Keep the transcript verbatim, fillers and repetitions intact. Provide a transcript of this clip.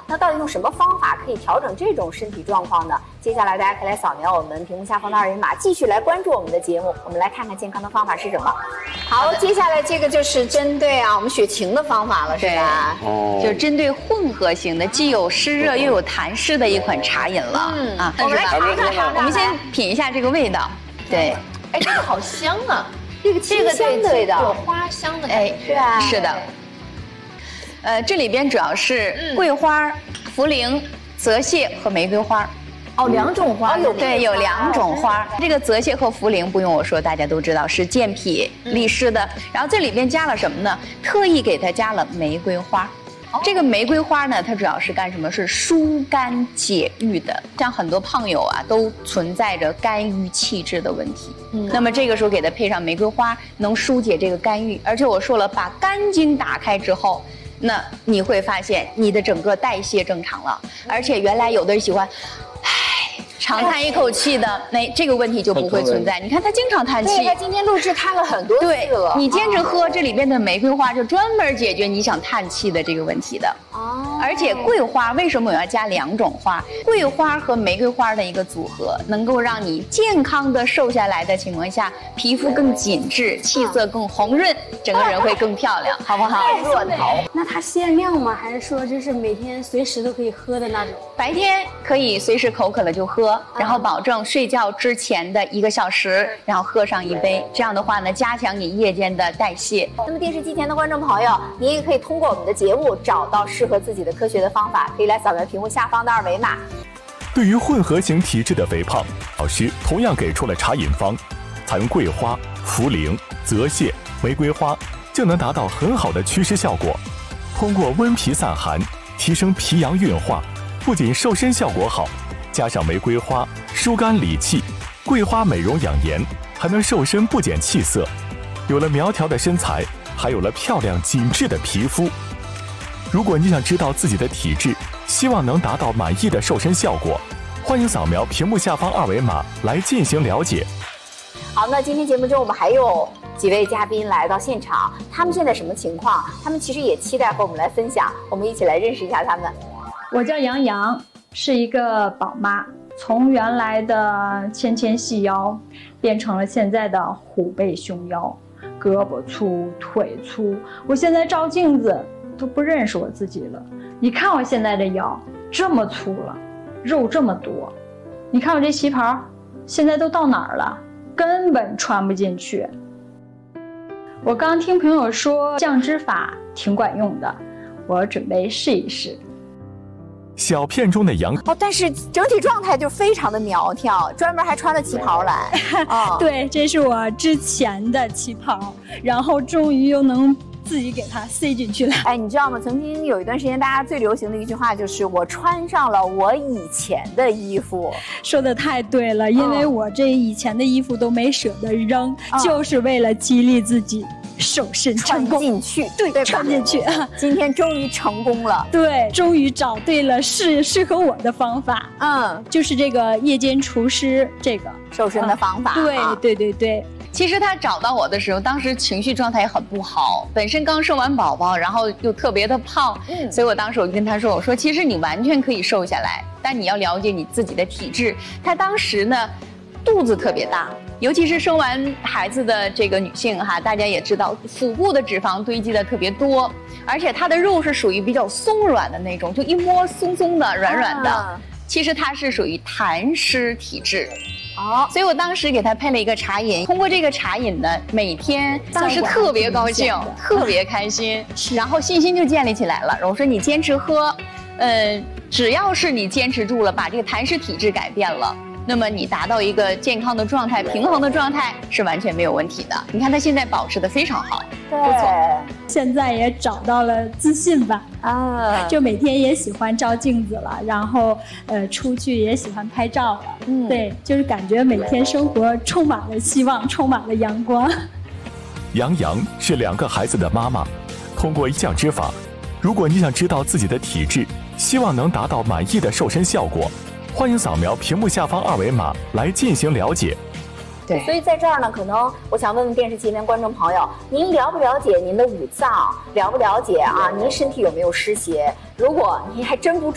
那到底用什么方法可以调整这种身体状况呢？接下来大家可以来扫描我们屏幕下方的二维码，继续来关注我们的节目。我们来看看健康的方法是什么。好，接下来这个就是针对啊我们雪晴的方法了，是吧？ 哦， 就针对混合型的，既有湿热又有痰湿的一款茶饮了。嗯啊， 我们来尝尝尝尝。 我们先品一下这个味道。对， 哎，这个好香啊！ 这个清香的味道， 有花香的感觉， 是吧？ 是的。呃，这里边主要是桂花、茯苓、泽泻和玫瑰花。 哦，两种花有对，有两种花。这个泽泻和茯苓不用我说，大家都知道是健脾利湿的。然后这里边加了什么呢？特意给它加了玫瑰花。这个玫瑰花呢，它主要是干什么？是疏肝解郁的。像很多胖友啊，都存在着肝郁气滞的问题。嗯，那么这个时候给它配上玫瑰花，能疏解这个肝郁。而且我说了，把肝经打开之后，那你会发现你的整个代谢正常了。而且原来有的人喜欢，唉，长叹一口气的，那这个问题就不会存在。你看他经常叹气， 对，他今天录制叹了很多次了。 对，你坚持喝这里边的玫瑰花，就专门解决你想叹气的这个问题的。哦，而且桂花为什么我要加两种花？桂花和玫瑰花的一个组合，能够让你健康的瘦下来的情况下，皮肤更紧致，气色更红润，整个人会更漂亮，好不好？ 热头。 那它限量吗？还是说就是每天随时都可以喝的那种？ 白天可以随时口渴了就喝，然后保证睡觉之前的一个小时，然后喝上一杯。这样的话呢，加强你夜间的代谢。 那么电视机前的观众朋友，您也可以通过我们的节目找到适合自己的科学的方法，可以来扫描屏幕下方的二维码。 对于混合型体质的肥胖，老师同样给出了茶饮方，采用桂花、茯苓、泽泻、玫瑰花，就能达到很好的祛湿效果。通过温脾散寒，提升脾阳运化，不仅瘦身效果好，加上玫瑰花疏肝理气，桂花美容养颜，还能瘦身不减气色。有了苗条的身材，还有了漂亮紧致的皮肤。如果你想知道自己的体质，希望能达到满意的瘦身效果，欢迎扫描屏幕下方二维码来进行了解。 好，那今天节目中我们还有几位嘉宾来到现场，他们现在什么情况？他们其实也期待和我们来分享，我们一起来认识一下他们。 我叫杨洋，是一个宝妈，从原来的纤纤细腰变成了现在的虎背熊腰，胳膊粗腿粗，我现在照镜子都不认识我自己了。你看我现在的腰这么粗了，肉这么多，你看我这旗袍现在都到哪儿了，根本穿不进去。我刚听朋友说降脂法挺管用的，我准备试一试。 小片中的杨哦，但是整体状态就非常的苗条，专门还穿了旗袍来。 哦，对，这是我之前的旗袍，然后终于又能自己给它塞进去了。 哎，你知道吗？曾经有一段时间，大家最流行的一句话就是“我穿上了我以前的衣服”。 说的太对了，因为我这以前的衣服都没舍得扔，哦、就是为了激励自己瘦身成功。 穿进去， 对， 对穿进去。 今天终于成功了， 对，终于找对了适适合我的方法。 嗯， 就是这个夜间除湿这个瘦身的方法。 嗯、对、啊、对对对。 其实他找到我的时候，当时情绪状态也很不好，本身刚生完宝宝，然后又特别的胖，嗯，所以我当时我就跟他说，我说其实你完全可以瘦下来，但你要了解你自己的体质。他当时呢，肚子特别大，尤其是生完孩子的这个女性哈，大家也知道，腹部的脂肪堆积的特别多，而且她的肉是属于比较松软的那种，就一摸松松的、软软的。啊、其实她是属于痰湿体质。哦，所以我当时给他配了一个茶饮，通过这个茶饮呢，每天当时特别高兴，特别开心，然后信心就建立起来了。我说你坚持喝，呃，只要是你坚持住了，把这个痰湿体质改变了，那么你达到一个健康的状态、平衡的状态是完全没有问题的。你看他现在保持得非常好， 对， 不错。 现在也找到了自信吧，啊，就每天也喜欢照镜子了，然后呃出去也喜欢拍照了，嗯，对，就是感觉每天生活充满了希望，充满了阳光。 杨洋是两个孩子的妈妈，通过降脂法，如果你想知道自己的体质，希望能达到满意的瘦身效果，欢迎扫描屏幕下方二维码来进行了解。 对，所以在这儿呢，可能我想问问电视机前观众朋友，您了不了解您的五脏？了不了解啊？您身体有没有湿邪？如果您还真不